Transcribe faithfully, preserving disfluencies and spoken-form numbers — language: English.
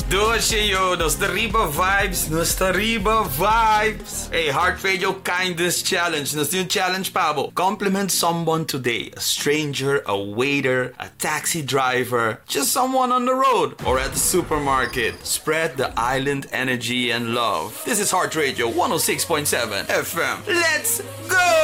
Doce Nostariba Vibes, Nostariba Vibes. Hey, Heart Radio Kindness Challenge. Nasa yung challenge pa bo. Compliment someone today. A stranger, a waiter, a taxi driver, just someone on the road or at the supermarket. Spread the island energy and love. This is Heart Radio one oh six point seven F M. Let's go!